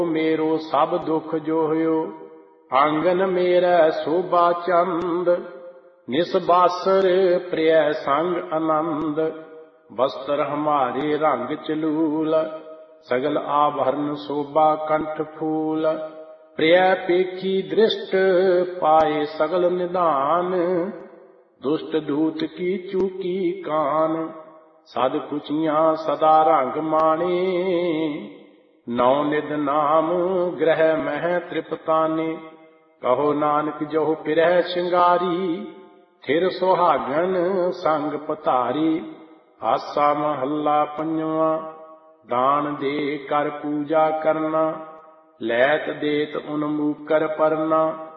मेरो सब दुख जोह्यो, आंगन मेरा शोभा चंद। निसबासर प्रिय संग आनंद, वस्त्र हमारे रंग चलूल। सगल आभरण शोभा कंठ फूल, प्रिय पेखी दृष्ट पाए सगल निदान। दुष्ट दूत की चूकी कान, सद कुचियां सदा रंग माणे। नौ निध नाम ग्रह मह तृपताने, कहो नानक जहु पिरह श्रृंगारी। थिर सुहागन संग पधारी, आसा महला पंजवा। दान दे कर पूजा करना, लैत देत उन्मूकर परना।